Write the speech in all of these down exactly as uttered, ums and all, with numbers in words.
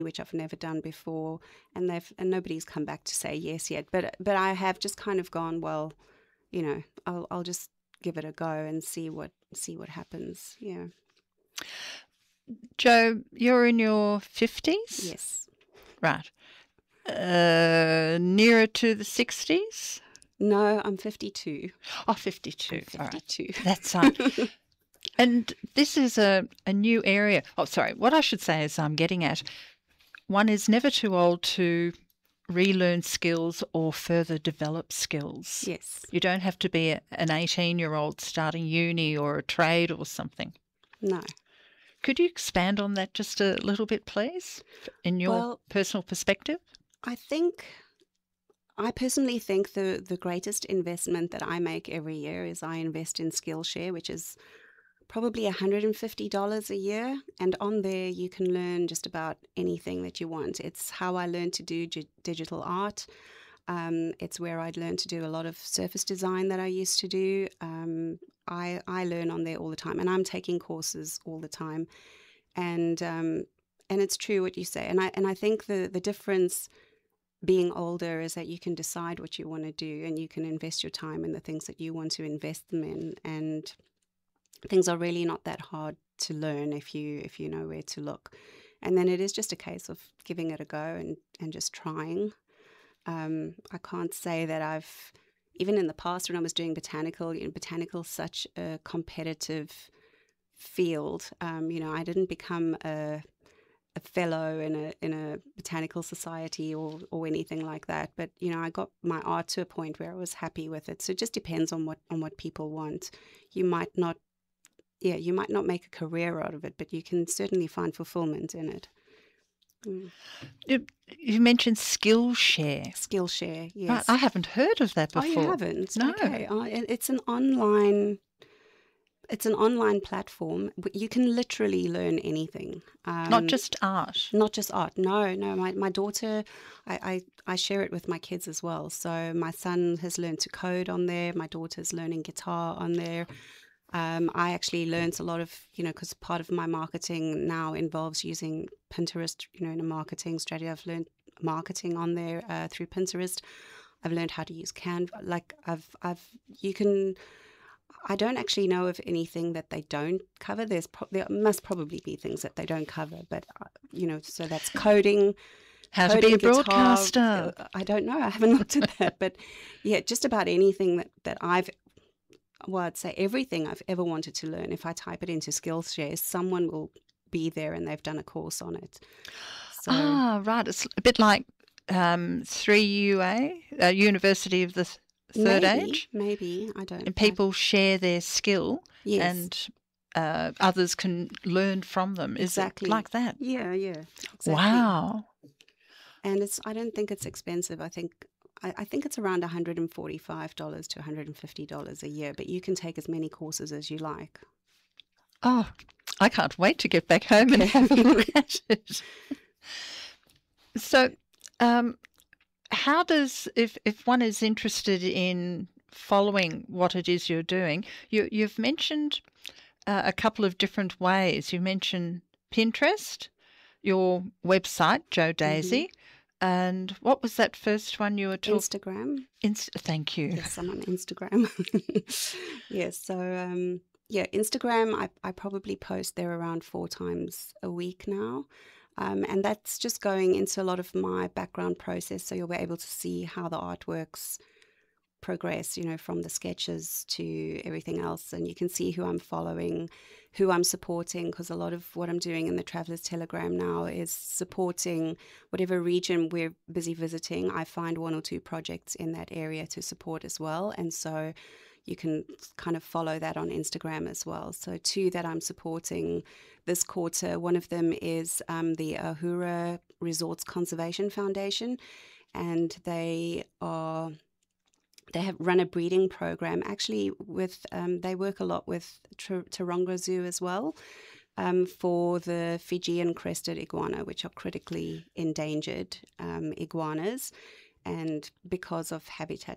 which I've never done before, and they've and nobody's come back to say yes yet. But but I have just kind of gone, well, you know, I'll I'll just give it a go and see what see what happens. Yeah. Jo, you're in your fifties? Yes. Right. Uh, nearer to the sixties? No, I'm fifty-two. Oh, fifty-two. I'm fifty-two. All right. That's fine. And this is a, a new area. Oh, sorry. What I should say is I'm getting at one is never too old to relearn skills or further develop skills. Yes. You don't have to be a, an eighteen-year-old starting uni or a trade or something. No. Could you expand on that just a little bit, please, in your Well, personal perspective? I think, I personally think the, the greatest investment that I make every year is I invest in Skillshare, which is probably one hundred fifty dollars a year. And on there, you can learn just about anything that you want. It's how I learned to do g- digital art. Um, it's where I'd learned to do a lot of surface design that I used to do. Um, I, I learn on there all the time, and I'm taking courses all the time. And um, and it's true what you say. And I and I think the, the difference being older is that you can decide what you want to do, and you can invest your time in the things that you want to invest them in. And things are really not that hard to learn if you if you know where to look. And then it is just a case of giving it a go and, and just trying. Um, I can't say that I've, even in the past when I was doing botanical, you know, botanical is such a competitive field. Um, you know, I didn't become a a fellow in a in a botanical society or or anything like that. But you know, I got my art to a point where I was happy with it. So it just depends on what on what people want. You might not, yeah, you might not make a career out of it, but you can certainly find fulfillment in it. Mm. You, you mentioned Skillshare. Skillshare, Right, yes. I haven't heard of that Oh, before. you haven't? No. Okay. Uh, it- it's an online. It's an online platform. but You can literally learn anything. Um, Not just art. Not just art. No, no. My my daughter, I, I, I share it with my kids as well. So my son has learned to code on there. My daughter's learning guitar on there. Um, I actually learned a lot of, you know, because part of my marketing now involves using Pinterest, you know, in a marketing strategy. I've learned marketing on there uh, through Pinterest. I've learned how to use Canva. Like I've, I've, you can. I don't actually know of anything that they don't cover. There's pro- there must probably be things that they don't cover, but uh, you know, so that's coding, How to coding, be a guitar. broadcaster. uh, I don't know. I haven't looked at that, but yeah, just about anything that that I've. Well, I'd say everything I've ever wanted to learn. If I type it into Skillshare, someone will be there and they've done a course on it. So Ah, right. It's a bit like um, three U A, uh, University of the Th- Third maybe, Age. maybe I don't. And I, people share their skill yes, and uh, others can learn from them. Is exactly it like that? Yeah, yeah, exactly. Wow. And it's. I don't think it's expensive. I think. I, I think it's around one hundred forty-five dollars to one hundred fifty dollars a year, but you can take as many courses as you like. Oh, I can't wait to get back home and have a look at it. So, um, how does, if, if one is interested in following what it is you're doing, you, you've mentioned uh, a couple of different ways. You mentioned Pinterest, your website, Jo Daisy, Mm-hmm. and what was that first one you were talking? Instagram. Inst- thank you. Yes, I'm on Instagram. Yes, so um, yeah, Instagram. I I probably post there around four times a week now. Um, and that's just going into a lot of my background process. So you'll be able to see how the artworks progress, you know, from the sketches to everything else. And you can see who I'm following, who I'm supporting, because a lot of what I'm doing in the Traveller's Telegram now is supporting whatever region we're busy visiting. I find one or two projects in that area to support as well. And so you can kind of follow that on Instagram as well. So two that I'm supporting this quarter, one of them is um, the Ahura Resorts Conservation Foundation, and they are they have run a breeding program actually with um, they work a lot with Tar- Taronga Zoo as well, um, for the Fijian crested iguana, which are critically endangered um, iguanas, and because of habitat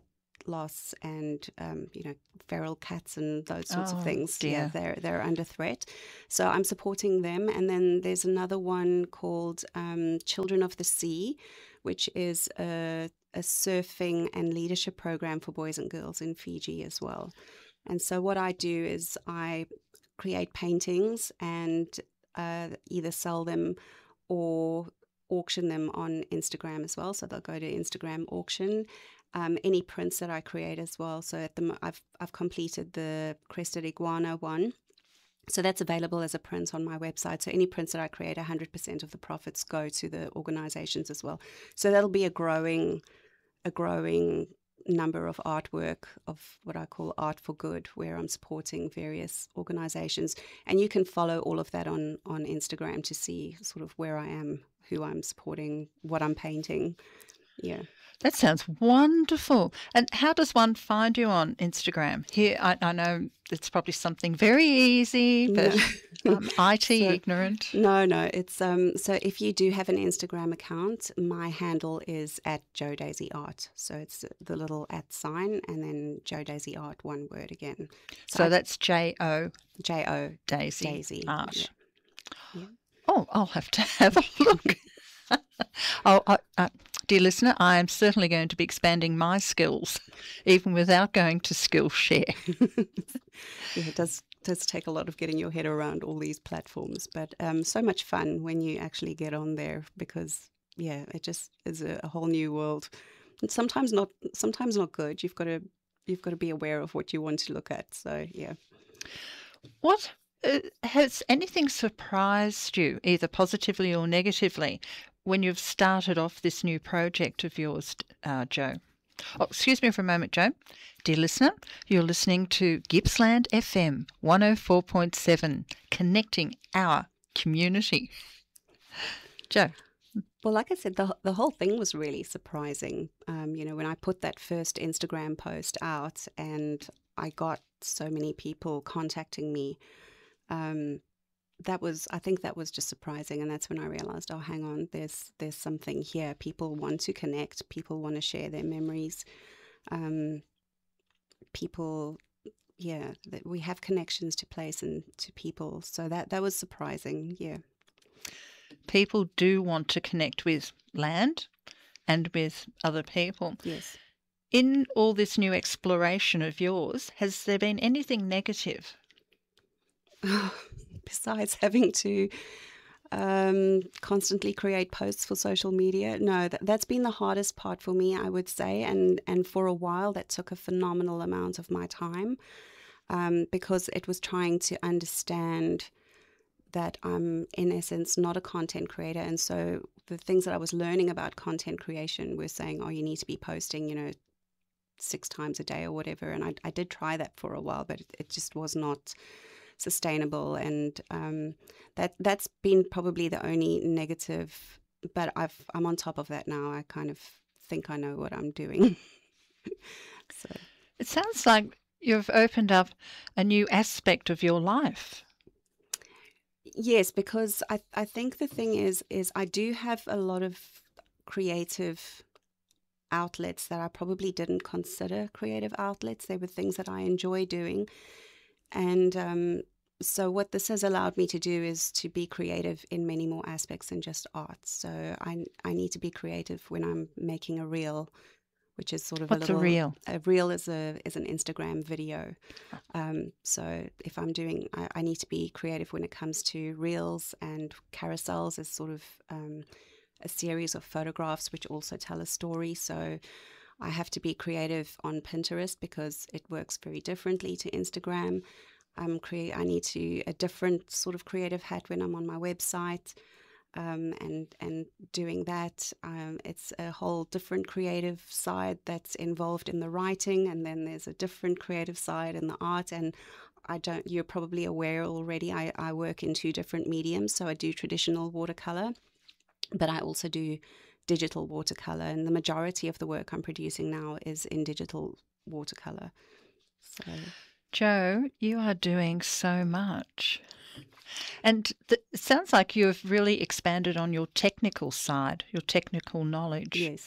loss and um, you know, feral cats and those sorts Oh, of things. dear. Yeah, they're they're under threat. So I'm supporting them. And then there's another one called um, Children of the Sea, which is a, a surfing and leadership program for boys and girls in Fiji as well. And so what I do is I create paintings and uh, either sell them or auction them on Instagram as well. So they'll go to Instagram auction. Um, any prints that I create as well. So at the mo- I've I've completed the crested iguana one. So that's available as a print on my website. So any prints that I create, one hundred percent of the profits go to the organizations as well. So that'll be a growing a growing number of artwork of what I call Art for Good, where I'm supporting various organizations. And you can follow all of that on, on Instagram to see sort of where I am, who I'm supporting, what I'm painting. Yeah. That sounds wonderful. And how does one find you on Instagram? Here, I, I know it's probably something very easy, but No. I'm I T So- ignorant. No, no. It's um. So if you do have an Instagram account, my handle is at Joe Daisy Art. So it's the little at sign and then Joe Daisy Art, one word again. So I- that's J O J O Daisy, Daisy Art. Yeah. Yeah. Oh, I'll have to have a look. oh, I, uh, dear listener, I am certainly going to be expanding my skills, even without going to Skillshare. Yeah, it does does take a lot of getting your head around all these platforms, but um, so much fun when you actually get on there because yeah, it just is a, a whole new world. And sometimes not sometimes not good. You've got to you've got to be aware of what you want to look at. So yeah. What uh, has anything surprised you, either positively or negatively, when you've started off this new project of yours, uh, Joe? Oh, excuse me for a moment, Joe. Dear listener, you're listening to Gippsland F M one oh four point seven, connecting our community. Joe. Well, like I said, the the whole thing was really surprising. Um, you know, when I put that first Instagram post out, and I got so many people contacting me, um, that was I think that was just surprising, and that's when I realized, oh, hang on, there's there's something here. People want to connect. People want to share their memories. Um, people, yeah, that we have connections to place and to people. So that that was surprising. Yeah. People do want to connect with land and with other people. Yes. In all this new exploration of yours, has there been anything negative? Besides having to um, constantly create posts for social media, no, that, that's been the hardest part for me, I would say. And, and for a while, that took a phenomenal amount of my time um, because it was trying to understand that I'm, in essence, not a content creator. And so the things that I was learning about content creation were saying, oh, you need to be posting, you know, six times a day or whatever. And I, I did try that for a while, but it, it just was not sustainable. And um, that, that's been probably the only negative, but I've, I'm on top of that now. I kind of think I know what I'm doing. So It sounds like you've opened up a new aspect of your life. yes, because I, I think the thing is, is I do have a lot of creative outlets that I probably didn't consider creative outlets. They were things that I enjoy doing. And um, so what this has allowed me to do is to be creative in many more aspects than just art. So I, I need to be creative when I'm making a reel, which is sort of What's a little... a reel? A reel is, a, is an Instagram video. Um, so if I'm doing... I, I need to be creative when it comes to reels, and carousels is sort of um, a series of photographs which also tell a story. So I have to be creative on Pinterest because it works very differently to Instagram. Um, create. I need to a different sort of creative hat when I'm on my website, um, and and doing that. Um, it's a whole different creative side that's involved in the writing, and then there's a different creative side in the art. And I don't. You're probably aware already. I, I work in two different mediums. So I do traditional watercolor, but I also do digital watercolor, and the majority of the work I'm producing now is in digital watercolor. So Joe, you are doing so much. And th- it sounds like you've really expanded on your technical side, your technical knowledge. yes,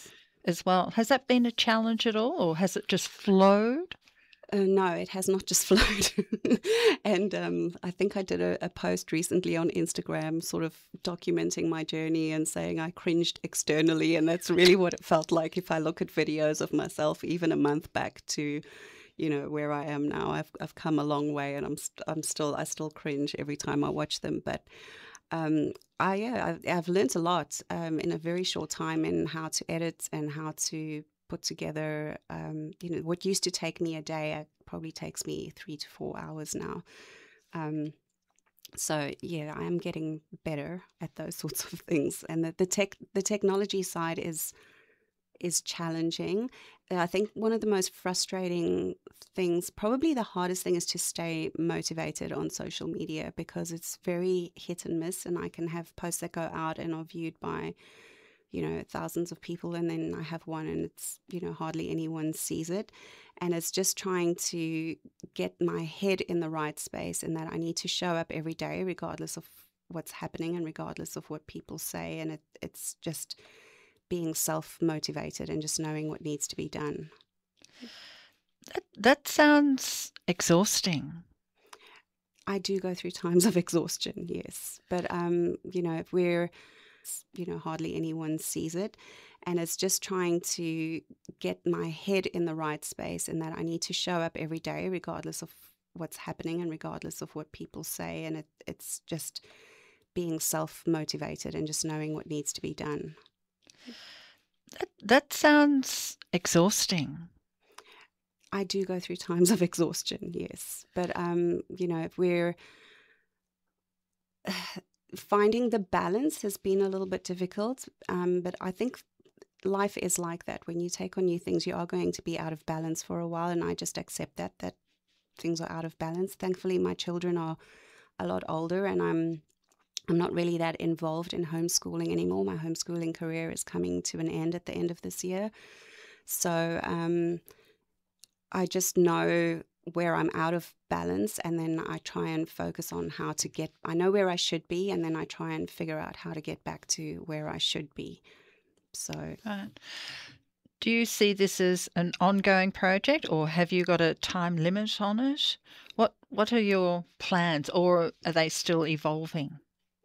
as well. Has that been a challenge at all, or has it just flowed? Uh, no, it has not just flowed. and um, I think I did a, a post recently on Instagram sort of documenting my journey and saying I cringed externally. And that's really what it felt like if I look at videos of myself even a month back to, you know, where I am now. I've I've come a long way, and I'm st- I'm still I still cringe every time I watch them. But um, I yeah, I've, I've learned a lot um, in a very short time in how to edit and how to put together, um, you know, what used to take me a day uh, probably takes me three to four hours now. Um, so yeah, I am getting better at those sorts of things, and the, the tech, the technology side is is challenging. I think one of the most frustrating things, probably the hardest thing, is to stay motivated on social media because it's very hit and miss, and I can have posts that go out and are viewed by you know, thousands of people, and then I have one and it's, you know, hardly anyone sees it. And it's just trying to get my head in the right space, and that I need to show up every day, regardless of what's happening and regardless of what people say. And it, it's just being self-motivated and just knowing what needs to be done. That, that sounds exhausting. I do go through times of exhaustion, yes. But, um, you know, if we're you know, hardly anyone sees it. And it's just trying to get my head in the right space, and that I need to show up every day, regardless of what's happening and regardless of what people say. And it, it's just being self-motivated and just knowing what needs to be done. That, that sounds exhausting. I do go through times of exhaustion, yes. But, um, you know, if we're... finding the balance has been a little bit difficult, um, but I think life is like that. When you take on new things, you are going to be out of balance for a while, and I just accept that, that things are out of balance. Thankfully, my children are a lot older, and I'm I'm not really that involved in homeschooling anymore. My homeschooling career is coming to an end at the end of this year. So um, I just know where I'm out of balance, and then I try and focus on how to get, I know where I should be, and then I try and figure out how to get back to where I should be. So, right. Do you see this as an ongoing project, or have you got a time limit on it? What What are your plans, or are they still evolving?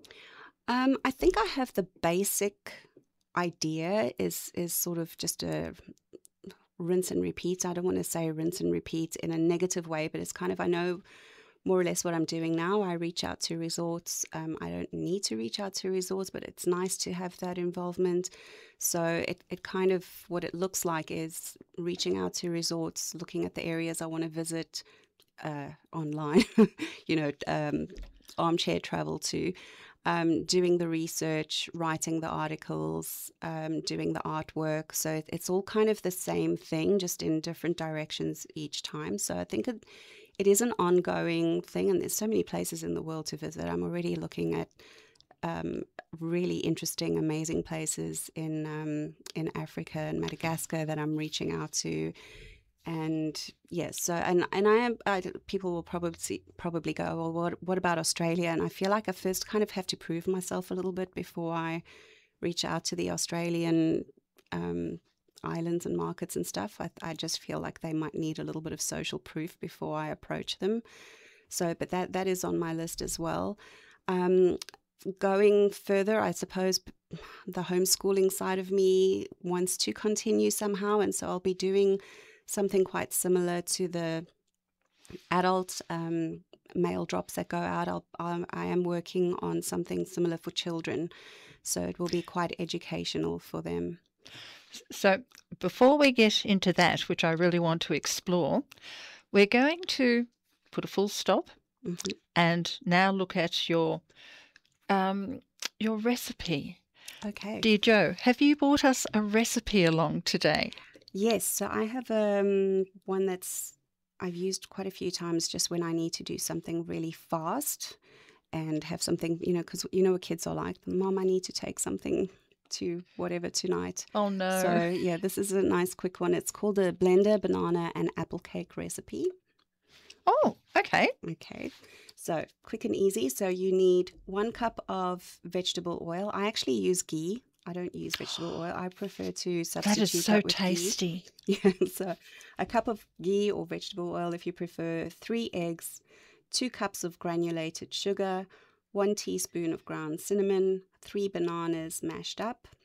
um, I think I have the basic idea is is sort of just a rinse and repeat. I don't want to say rinse and repeat in a negative way, but it's kind of, I know more or less what I'm doing now. I reach out to resorts. Um, I don't need to reach out to resorts, but it's nice to have that involvement. So it, it kind of, what it looks like is reaching out to resorts, looking at the areas I want to visit uh, online, you know, um, armchair travel to, Um, doing the research, writing the articles, um, doing the artwork. So it, it's all kind of the same thing, just in different directions each time. So I think it, it is an ongoing thing, and there's so many places in the world to visit. I'm already looking at um, really interesting, amazing places in um, in Africa and Madagascar that I'm reaching out to. And yes, so and and I am. I, people will probably probably go, well, what what about Australia? And I feel like I first kind of have to prove myself a little bit before I reach out to the Australian um, islands and markets and stuff. I, I just feel like they might need a little bit of social proof before I approach them. So, but that that is on my list as well. Um, going further, I suppose the homeschooling side of me wants to continue somehow, and so I'll be doing something quite similar to the adult um, mail drops that go out. I'll, I'll, I am working on something similar for children, so it will be quite educational for them. So before we get into that, which I really want to explore, we're going to put a full stop mm-hmm. and now look at your um, your recipe. Okay. Dear Jo, have you brought us a recipe along today? Yes, so I have um, one that's I've used quite a few times just when I need to do something really fast and have something, you know, because you know what kids are like. Mom, I need to take something to whatever tonight. Oh, no. So, yeah, this is a nice quick one. It's called a blender, banana and apple cake recipe. Oh, okay. Okay. So, quick and easy. So, you need one cup of vegetable oil. I actually use ghee. I don't use vegetable oil. I prefer to That substitute is so that with ghee. tasty. Yeah, so a cup of ghee or vegetable oil if you prefer, three eggs, two cups of granulated sugar, one teaspoon of ground cinnamon, three bananas mashed up,